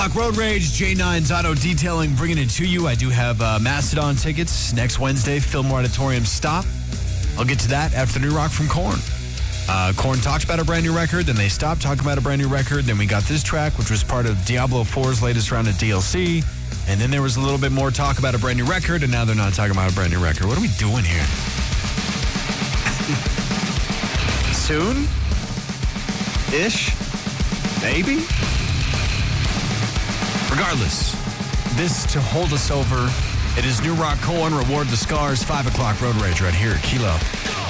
Road Rage, J9's Auto Detailing, bringing it to you. I do have Mastodon tickets next Wednesday, Fillmore Auditorium Stop. I'll get to that after New Rock from Korn. Korn talked about a brand new record, then they stopped talking about a brand new record. Then we got this track, which was part of Diablo 4's latest round of DLC. And then there was a little bit more talk about a brand new record, and now they're not talking about a brand new record. What are we doing here? Soon? Ish? Maybe? Regardless, this to hold us over. It is New Rock Korn, Reward the Scars, 5 o'clock Road Rage right here at Kilo.